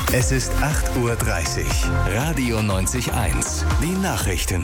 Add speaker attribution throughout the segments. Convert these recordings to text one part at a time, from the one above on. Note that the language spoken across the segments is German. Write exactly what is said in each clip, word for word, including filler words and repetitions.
Speaker 1: Es ist acht Uhr dreißig. Radio neunzig eins. Die Nachrichten.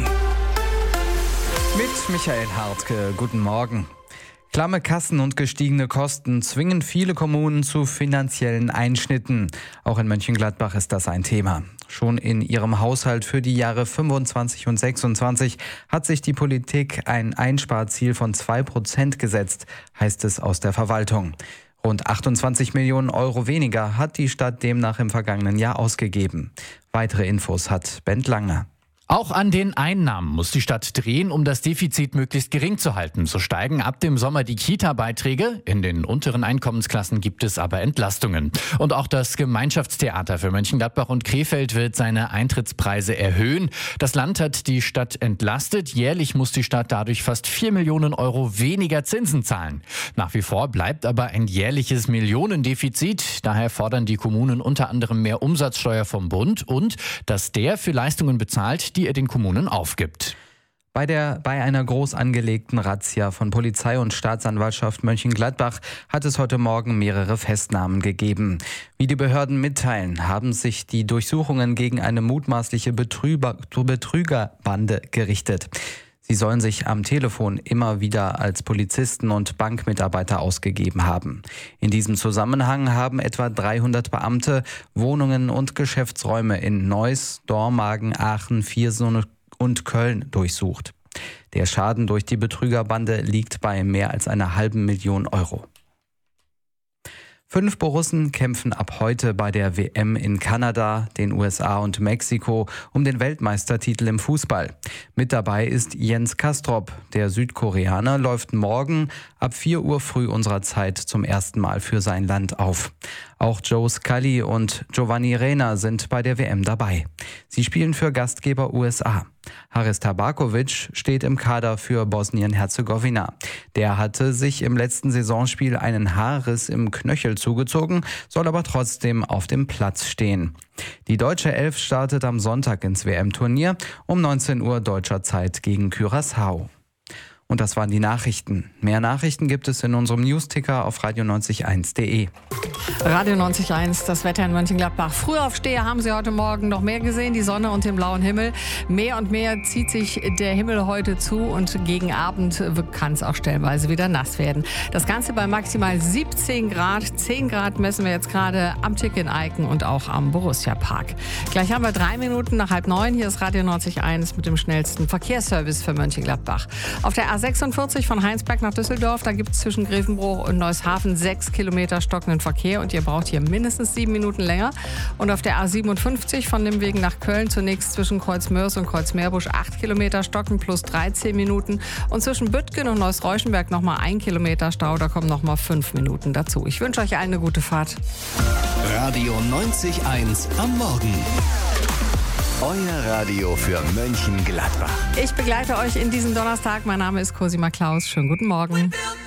Speaker 2: Mit Michael Hartke. Guten Morgen. Klamme Kassen und gestiegene Kosten zwingen viele Kommunen zu finanziellen Einschnitten. Auch in Mönchengladbach ist das ein Thema. Schon in ihrem Haushalt für die Jahre fünfundzwanzig und sechsundzwanzig hat sich die Politik ein Einsparziel von zwei Prozent gesetzt, heißt es aus der Verwaltung. Rund achtundzwanzig Millionen Euro weniger hat die Stadt demnach im vergangenen Jahr ausgegeben. Weitere Infos hat Bent Langer.
Speaker 3: Auch an den Einnahmen muss die Stadt drehen, um das Defizit möglichst gering zu halten. So steigen ab dem Sommer die Kita-Beiträge. In den unteren Einkommensklassen gibt es aber Entlastungen. Und auch das Gemeinschaftstheater für Mönchengladbach und Krefeld wird seine Eintrittspreise erhöhen. Das Land hat die Stadt entlastet. Jährlich muss die Stadt dadurch fast vier Millionen Euro weniger Zinsen zahlen. Nach wie vor bleibt aber ein jährliches Millionendefizit. Daher fordern die Kommunen unter anderem mehr Umsatzsteuer vom Bund und dass der für Leistungen bezahlt, die er den Kommunen aufgibt.
Speaker 2: Bei der, bei einer groß angelegten Razzia von Polizei und Staatsanwaltschaft Mönchengladbach hat es heute Morgen mehrere Festnahmen gegeben. Wie die Behörden mitteilen, haben sich die Durchsuchungen gegen eine mutmaßliche Betrüger, Betrügerbande gerichtet. Sie sollen sich am Telefon immer wieder als Polizisten und Bankmitarbeiter ausgegeben haben. In diesem Zusammenhang haben etwa dreihundert Beamte Wohnungen und Geschäftsräume in Neuss, Dormagen, Aachen, Viersen und Köln durchsucht. Der Schaden durch die Betrügerbande liegt bei mehr als einer halben Million Euro. Fünf Borussen kämpfen ab heute bei der W M in Kanada, den U S A und Mexiko um den Weltmeistertitel im Fußball. Mit dabei ist Jens Kastrop. Der Südkoreaner läuft morgen ab vier Uhr früh unserer Zeit zum ersten Mal für sein Land auf. Auch Joe Scully und Giovanni Reyna sind bei der W M dabei. Sie spielen für Gastgeber U S A. Haris Tabakovic steht im Kader für Bosnien-Herzegowina. Der hatte sich im letzten Saisonspiel einen Haarriss im Knöchel zugezogen, soll aber trotzdem auf dem Platz stehen. Die deutsche Elf startet am Sonntag ins W M-Turnier um neunzehn Uhr deutscher Zeit gegen Curaçao. Und das waren die Nachrichten. Mehr Nachrichten gibt es in unserem Newsticker auf radio neunzig eins punkt de.
Speaker 4: Radio neunzig Komma eins, das Wetter in Mönchengladbach. Frühaufsteher haben Sie heute Morgen noch mehr gesehen, die Sonne und den blauen Himmel. Mehr und mehr zieht sich der Himmel heute zu und gegen Abend kann es auch stellenweise wieder nass werden. Das Ganze bei maximal siebzehn Grad. zehn Grad messen wir jetzt gerade am Tick in Eiken und auch am Borussia Park. Gleich haben wir drei Minuten nach halb neun. Hier ist Radio neunzig Komma eins mit dem schnellsten Verkehrsservice für Mönchengladbach. Auf der A sechsundvierzig von Heinsberg nach Düsseldorf, da gibt es zwischen Grevenbroich und Neushafen sechs Kilometer stockenden Verkehr und ihr braucht hier mindestens sieben Minuten länger. Und auf der A siebenundfünfzig von Nimwegen nach Köln zunächst zwischen Kreuzmörs und Kreuzmeerbusch acht Kilometer stocken plus dreizehn Minuten. Und zwischen Büttgen und Neuss-Reuschenberg nochmal ein Kilometer Stau, da kommen nochmal fünf Minuten dazu. Ich wünsche euch allen eine gute Fahrt.
Speaker 1: Radio neunzig Komma eins am Morgen. Euer Radio für Mönchengladbach.
Speaker 4: Ich begleite euch in diesen Donnerstag. Mein Name ist Cosima Klaus. Schönen guten Morgen.